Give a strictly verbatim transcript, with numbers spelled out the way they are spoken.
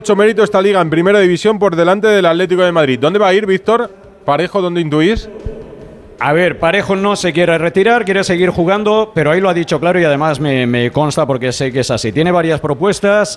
Mucho mérito esta liga en primera división por delante del Atlético de Madrid. ¿Dónde va a ir, Víctor? Parejo, ¿dónde intuís? A ver, Parejo no se quiere retirar, quiere seguir jugando, pero ahí lo ha dicho claro y además me, me consta porque sé que es así. Tiene varias propuestas